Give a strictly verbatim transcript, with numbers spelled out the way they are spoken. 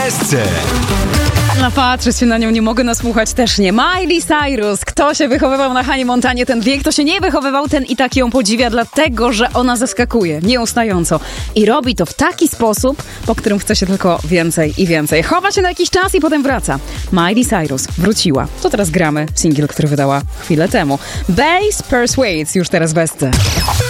Best. No patrzę się na nią, nie mogę nasłuchać też nie. Miley Cyrus, kto się wychowywał na Hanie Montanie, ten wie, kto się nie wychowywał, ten i tak ją podziwia, dlatego, że ona zaskakuje nieustająco. I robi to w taki sposób, po którym chce się tylko więcej i więcej. Chowa się na jakiś czas i potem wraca. Miley Cyrus wróciła. To teraz gramy singiel, który wydała chwilę temu. Bass Persuades, już teraz Best.